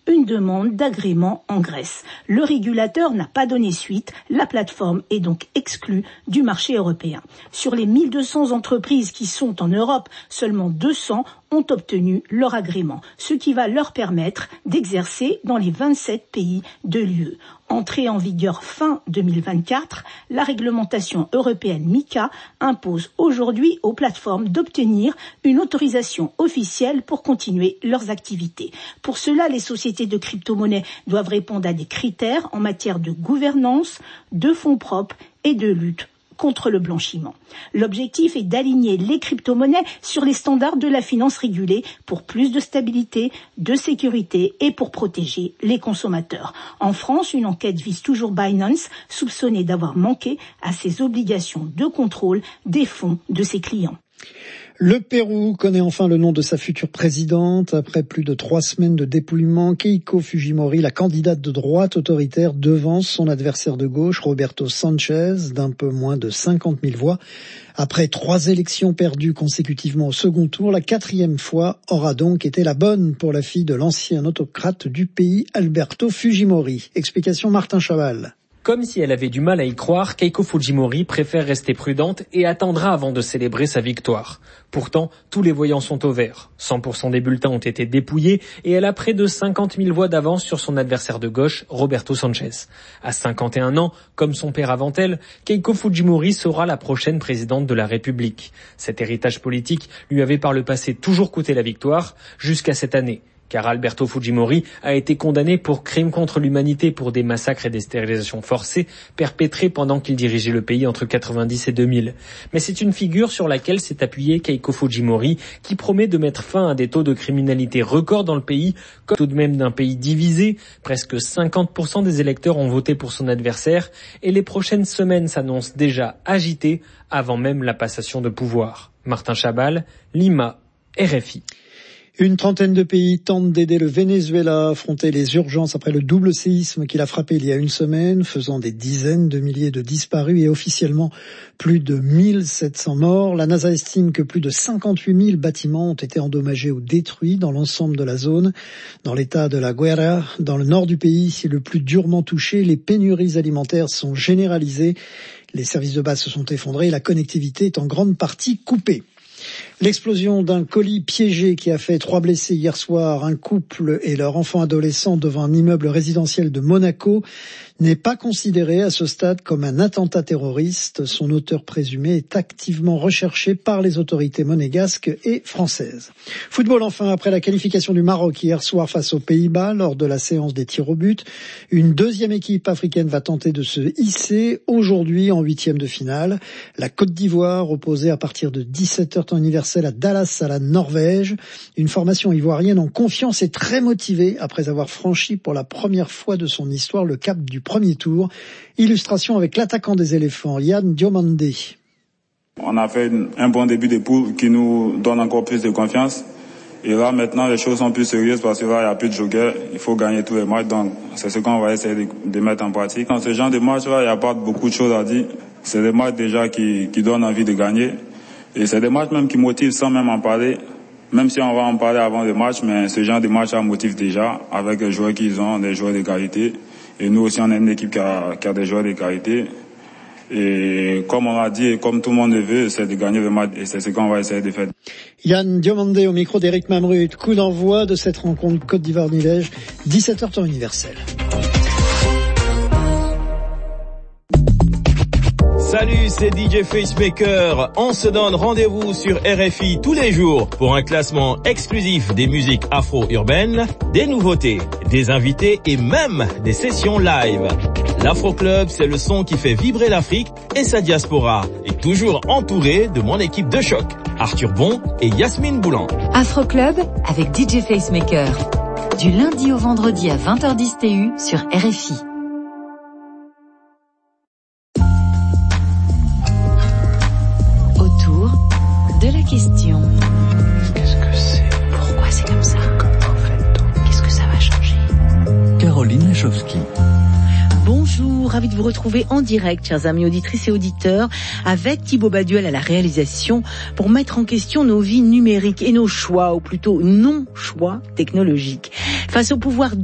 une demande d'agrément en Grèce. Le régulateur n'a pas donné suite. La plateforme est donc exclue du marché européen. Sur les 1200 entreprises qui sont en Europe, seulement 200 ont obtenu leur agrément, ce qui va leur permettre d'exercer dans les 27 pays de l'UE. Entrée en vigueur fin 2024, la réglementation européenne MiCA impose aujourd'hui aux plateformes d'obtenir une autorisation officielle pour continuer leurs activités. Pour cela, les sociétés de crypto-monnaies doivent répondre à des critères en matière de gouvernance, de fonds propres et de lutte contre le blanchiment. L'objectif est d'aligner les crypto-monnaies sur les standards de la finance régulée pour plus de stabilité, de sécurité et pour protéger les consommateurs. En France, une enquête vise toujours Binance, soupçonné d'avoir manqué à ses obligations de contrôle des fonds de ses clients. Le Pérou connaît enfin le nom de sa future présidente. Après plus de 3 semaines de dépouillement, Keiko Fujimori, la candidate de droite autoritaire, devance son adversaire de gauche, Roberto Sanchez, d'un peu moins de 50 000 voix. Après 3 élections perdues consécutivement au second tour, la 4e fois aura donc été la bonne pour la fille de l'ancien autocrate du pays, Alberto Fujimori. Explication Martin Chaval. Comme si elle avait du mal à y croire, Keiko Fujimori préfère rester prudente et attendra avant de célébrer sa victoire. Pourtant, tous les voyants sont au vert. 100% des bulletins ont été dépouillés et elle a près de 50 000 voix d'avance sur son adversaire de gauche, Roberto Sanchez. À 51 ans, comme son père avant elle, Keiko Fujimori sera la prochaine présidente de la République. Cet héritage politique lui avait par le passé toujours coûté la victoire, jusqu'à cette année. Car Alberto Fujimori a été condamné pour crimes contre l'humanité pour des massacres et des stérilisations forcées perpétrés pendant qu'il dirigeait le pays entre 90 et 2000. Mais c'est une figure sur laquelle s'est appuyé Keiko Fujimori qui promet de mettre fin à des taux de criminalité records dans le pays, comme tout de même d'un pays divisé. Presque 50% des électeurs ont voté pour son adversaire et les prochaines semaines s'annoncent déjà agitées avant même la passation de pouvoir. Martin Chabal, Lima, RFI. Une trentaine de pays tentent d'aider le Venezuela à affronter les urgences après le double séisme qui l'a frappé il y a une semaine, faisant des dizaines de milliers de disparus et officiellement plus de 1700 morts. La NASA estime que plus de 58 000 bâtiments ont été endommagés ou détruits dans l'ensemble de la zone. Dans l'état de la Guerra, dans le nord du pays, le plus durement touché, les pénuries alimentaires sont généralisées. Les services de base se sont effondrés et la connectivité est en grande partie coupée. L'explosion d'un colis piégé qui a fait 3 blessés hier soir, un couple et leur enfant adolescent devant un immeuble résidentiel de Monaco, n'est pas considéré à ce stade comme un attentat terroriste. Son auteur présumé est activement recherché par les autorités monégasques et françaises. Football enfin, après la qualification du Maroc hier soir face aux Pays-Bas lors de la séance des tirs au but, une deuxième équipe africaine va tenter de se hisser aujourd'hui en 8e de finale. La Côte d'Ivoire opposée à partir de 17h temps universel à Dallas à la Norvège. Une formation ivoirienne en confiance et très motivée après avoir franchi pour la première fois de son histoire le cap du premier tour. Illustration avec l'attaquant des éléphants, Yann Diomandé. On a fait un bon début de poule qui nous donne encore plus de confiance. Et là, maintenant, les choses sont plus sérieuses parce que là, il n'y a plus de joker. Il faut gagner tous les matchs. Donc, c'est ce qu'on va essayer de mettre en pratique. Dans ce genre de match-là, il n'y a pas beaucoup de choses à dire. C'est des matchs déjà qui donnent envie de gagner. Et c'est des matchs même qui motivent sans même en parler. Même si on va en parler avant le match, mais ce genre de match-là motive déjà avec les joueurs qu'ils ont, des joueurs de qualité. Et nous aussi, on est une équipe qui a des joueurs de qualité. Et comme on l'a dit, et comme tout le monde le veut, c'est de gagner le match. Et c'est ce qu'on va essayer de faire. Yann Diomandé au micro d'Éric Mamrut. Coup d'envoi de cette rencontre Côte d'Ivoire-Norvège, 17h temps universel. Salut, c'est DJ Facemaker. On se donne rendez-vous sur RFI tous les jours pour un classement exclusif des musiques afro-urbaines, des nouveautés, des invités et même des sessions live. L'Afro Club, c'est le son qui fait vibrer l'Afrique et sa diaspora. Et toujours entouré de mon équipe de choc, Arthur Bon et Yasmine Boulan. Afro Club avec DJ Facemaker. Du lundi au vendredi à 20h10 TU sur RFI. De la question. Qu'est-ce que c'est? Pourquoi c'est comme ça? Comment fait-on? Qu'est-ce que ça va changer? Caroline Lachowski. Bonjour, ravi de vous retrouver en direct, chers amis auditrices et auditeurs, avec Thibaut Baduel à la réalisation pour mettre en question nos vies numériques et nos choix, ou plutôt non-choix technologiques. Face au pouvoir